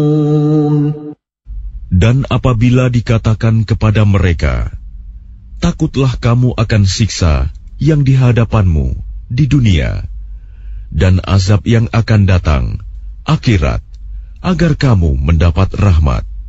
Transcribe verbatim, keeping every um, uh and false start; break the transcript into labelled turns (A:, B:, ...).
A: Dan apabila dikatakan kepada mereka, takutlah kamu akan siksa yang di hadapanmu di dunia, dan azab yang akan datang, akhirat, agar kamu mendapat rahmat.